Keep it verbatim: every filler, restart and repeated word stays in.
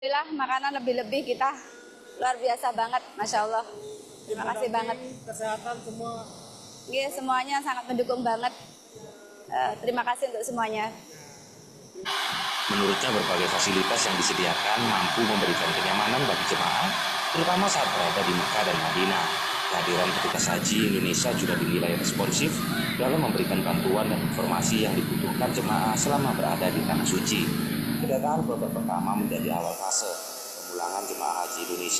Alhamdulillah makanan lebih-lebih kita luar biasa banget, masya Allah. Terima kasih banget. Kesehatan semua. Iya, semuanya sangat mendukung banget. Uh, terima kasih untuk semuanya. Menurutnya berbagai fasilitas yang disediakan mampu memberikan kenyamanan bagi jemaah, terutama saat berada di Mekah dan Madinah. Kehadiran petugas haji Indonesia juga dinilai responsif dalam memberikan bantuan dan informasi yang dibutuhkan jemaah selama berada di tanah suci. Kedatangan kloter pertama menjadi awal fase pemulangan jemaah haji Indonesia